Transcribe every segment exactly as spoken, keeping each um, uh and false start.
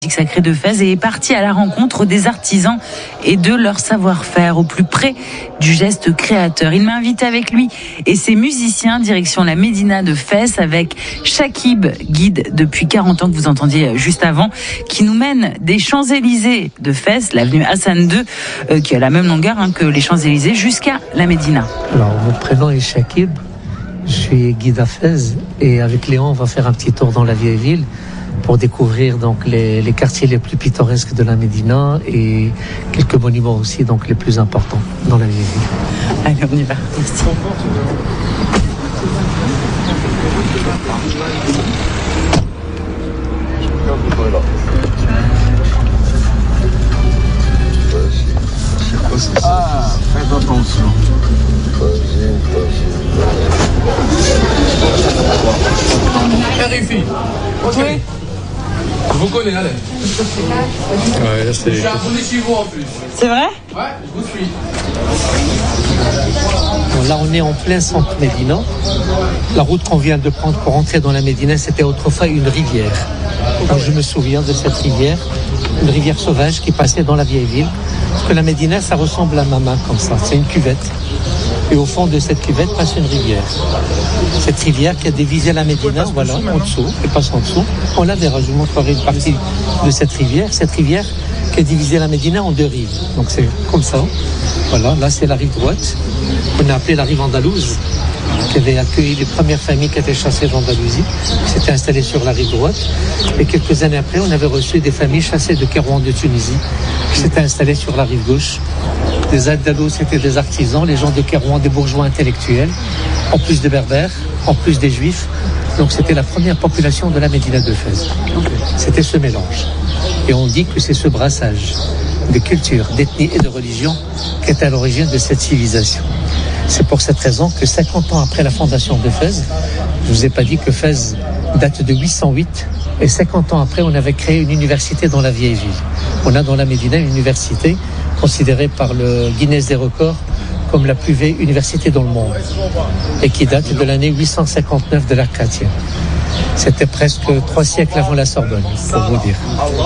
Sacré de Fès et est parti à la rencontre des artisans et de leur savoir-faire au plus près du geste créateur. Il m'a invité avec lui et ses musiciens direction la Médina de Fès avec Chakib, guide depuis quarante ans que vous entendiez juste avant, qui nous mène des Champs-Élysées de Fès, l'avenue Hassan deux, euh, qui a la même longueur hein, que les Champs-Élysées, jusqu'à la Médina. Alors, mon prénom est Chakib, je suis guide à Fès et avec Léon, on va faire un petit tour dans la vieille ville pour découvrir donc les, les quartiers les plus pittoresques de la Médina et quelques monuments aussi donc les plus importants dans la vieille ville. Allez, on y va. Merci. Ah, faites attention. Vérifie. Ok. Oui. Je vous connais, allez. Ouais, là, c'est... Je suis abonné chez vous en plus. C'est vrai? Ouais, je vous suis. Bon, là, on est en plein centre Médina. La route qu'on vient de prendre pour entrer dans la Médina, c'était autrefois une rivière. Moi, je me souviens de cette rivière, une rivière sauvage qui passait dans la vieille ville. Parce que la Médina, ça ressemble à ma main comme ça. C'est une cuvette. Et au fond de cette cuvette passe une rivière. Cette rivière qui a divisé la Médina, voilà, en dessous, elle passe en dessous. On la verra, je vous montrerai une partie de cette rivière. Cette rivière qui a divisé la Médina en deux rives. Donc c'est comme ça. Voilà, là c'est la rive droite. On a appelé la rive andalouse, qui avait accueilli les premières familles qui étaient chassées d'Andalousie, qui s'étaient installées sur la rive droite. Et quelques années après, on avait reçu des familles chassées de Kérouan de Tunisie, qui s'étaient installées sur la rive gauche. Les Andalous, c'était des artisans, les gens de Kérouan, des bourgeois intellectuels, en plus des berbères, en plus des juifs. Donc c'était la première population de la Médina de Fès. C'était ce mélange. Et on dit que c'est ce brassage de culture, d'ethnie et de religion qui est à l'origine de cette civilisation. C'est pour cette raison que cinquante ans après la fondation de Fès, je ne vous ai pas dit que Fès date de huit cent huit, et cinquante ans après, on avait créé une université dans la vieille ville. On a dans la Médina une université considérée par le Guinness des records comme la plus vieille université dans le monde, et qui date de l'année huit cent cinquante-neuf de l'ère chrétienne. C'était presque trois siècles avant la Sorbonne, pour vous dire. Ok ?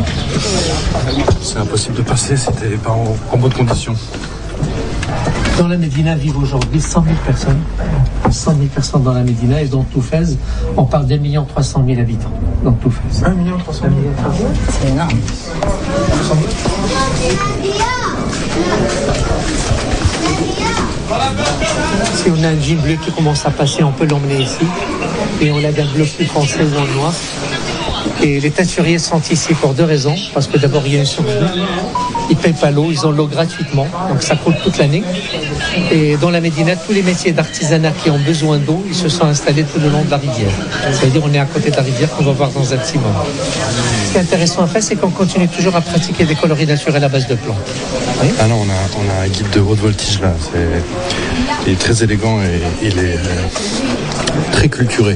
C'est impossible de passer, c'était pas en, en bonne condition. Dans la Médina vivent aujourd'hui cent mille personnes. cent mille personnes dans la Médina, et dans tout Fès, on parle d'un million trois cent mille habitants. Dans tout Fès. un million trois cent mille. C'est énorme. Si on a un jean bleu qui commence à passer, on peut l'emmener ici. Et on a un bleu plus foncé ou en noir. Et les teinturiers sont ici pour deux raisons. Parce que d'abord, il y a une source d'eau. Ils ne payent pas l'eau, ils ont l'eau gratuitement. Donc ça coûte toute l'année. Et dans la Médina, tous les métiers d'artisanat qui ont besoin d'eau, ils se sont installés tout le long de la rivière. C'est-à-dire on est à côté de la rivière qu'on va voir dans un petit moment. Ce qui est intéressant à faire, c'est qu'on continue toujours à pratiquer des coloris naturels à base de plantes. Oui. Ah non, on a, on a un guide de haute voltige là. C'est, il est très élégant et il est euh, très culturé.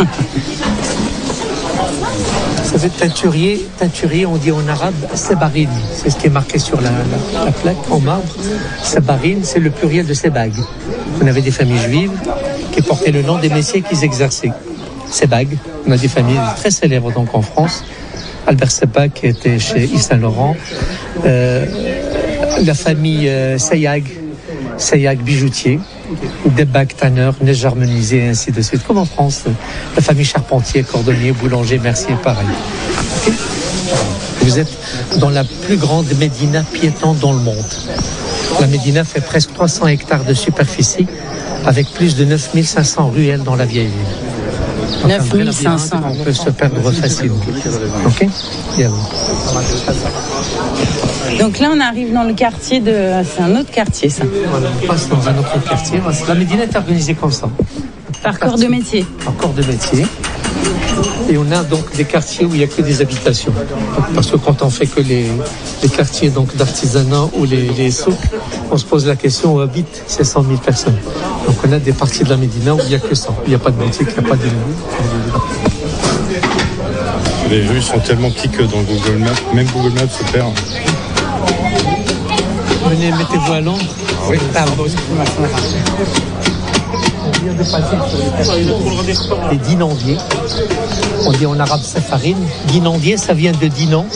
Vous savez, teinturier, teinturier, on dit en arabe sebarine. C'est ce qui est marqué sur la, la, la plaque en marbre. Sebarine, c'est le pluriel de sebag. On avait des familles juives qui portaient le nom des métiers qu'ils exerçaient. Sebag, on a des familles très célèbres donc en France. Albert Sebag qui était chez Yves Saint Laurent. Euh, la famille euh, Sayag, Sayag bijoutier. Debag, tanneur, neige harmonisée, et ainsi de suite. Comme en France, la famille Charpentier, cordonnier, boulanger, mercier, pareil. Okay. Vous êtes dans la plus grande Médina piétonne dans le monde. La Médina fait presque trois cents hectares de superficie, avec plus de neuf mille cinq cents ruelles dans la vieille ville. neuf mille cinq cents. On peut se perdre facilement. Ok ? Bien. Donc là, on arrive dans le quartier de... C'est un autre quartier, ça. Voilà, on passe dans un autre quartier. La Médina est organisée comme ça. Par corps de métier. Par corps de métier. Et on a donc des quartiers où il n'y a que des habitations. Parce que quand on fait que les, les quartiers donc, d'artisanat ou les, les souks, on se pose la question où habitent ces cent mille personnes. Donc on a des parties de la Médina où il n'y a que ça. Il n'y a pas de boutique, il n'y a pas de... Les rues sont tellement petites que dans Google Maps, même Google Maps se perd. Venez, mettez-vous à l'ombre. Oui. Pardon. vient de passer sur les dinandiers. On dit en arabe safarine. Dinandier, ça vient de Dinan.